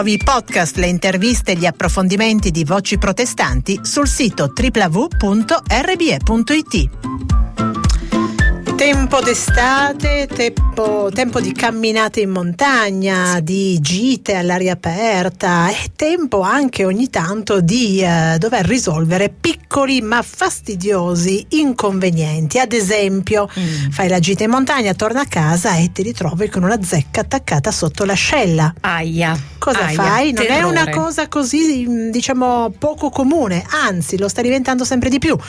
I podcast, le interviste e gli approfondimenti di Voci Protestanti sul sito www.rbe.it. Tempo d'estate, tempo di camminate in montagna, di gite all'aria aperta e tempo anche ogni tanto di dover risolvere piccoli ma fastidiosi inconvenienti. Ad esempio, fai la gita in montagna, torna a casa e ti ritrovi con una zecca attaccata sotto l'ascella. Aia. Cosa fai? Non è una cosa così, diciamo, poco comune, anzi lo sta diventando sempre di più.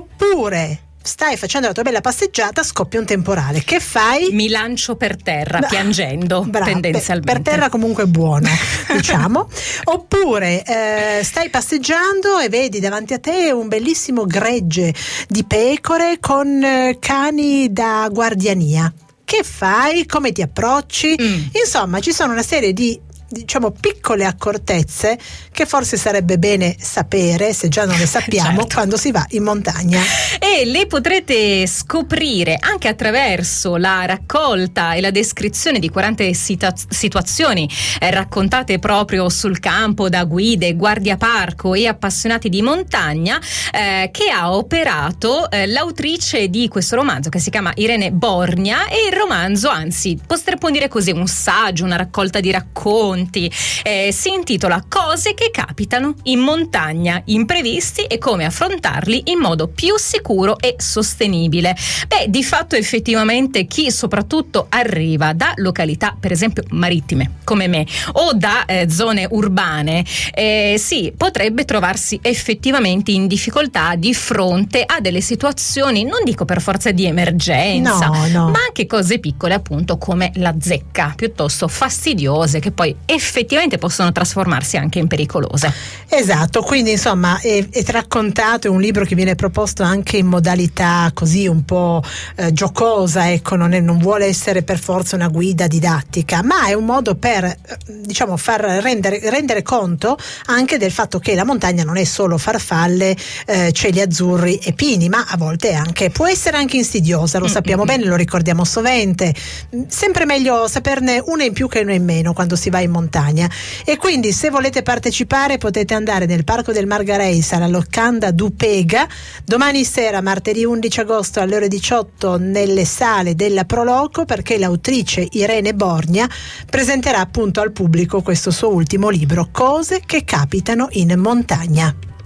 Oppure stai facendo la tua bella passeggiata, scoppia un temporale. Che fai? Mi lancio per terra piangendo, tendenzialmente. Per terra comunque è buono, diciamo. Oppure stai passeggiando e vedi davanti a te un bellissimo gregge di pecore con cani da guardiania. Che fai? Come ti approcci? Insomma, ci sono una serie di, diciamo, piccole accortezze che forse sarebbe bene sapere, se già non le sappiamo, certo, quando si va in montagna. E le potrete scoprire anche attraverso la raccolta e la descrizione di 40 situazioni raccontate proprio sul campo da guide, guardiaparco e appassionati di montagna, che ha operato l'autrice di questo romanzo, che si chiama Irene Borgna, e il romanzo, anzi potremmo dire così, un saggio, una raccolta di racconti, si intitola Cose che capitano in montagna, imprevisti e come affrontarli in modo più sicuro e sostenibile. Di fatto effettivamente chi soprattutto arriva da località per esempio marittime come me o da zone urbane, sì, potrebbe trovarsi effettivamente in difficoltà di fronte a delle situazioni, non dico per forza di emergenza, no, ma anche cose piccole appunto come la zecca, piuttosto fastidiose, che poi effettivamente possono trasformarsi anche in pericolose. Esatto, quindi insomma è raccontato, è un libro che viene proposto anche in modalità così un po' giocosa, ecco, non vuole essere per forza una guida didattica, ma è un modo per, diciamo, far rendere conto anche del fatto che la montagna non è solo farfalle, cieli azzurri e pini, ma a volte può essere anche insidiosa, lo sappiamo bene, lo ricordiamo sovente. Sempre meglio saperne una in più che una in meno quando si va in montagna. E quindi, se volete partecipare, potete andare nel Parco del Margareis alla locanda d'Upega domani sera, martedì 11 agosto alle ore 18, nelle sale della Proloco, perché l'autrice Irene Borgna presenterà appunto al pubblico questo suo ultimo libro, Cose che capitano in montagna.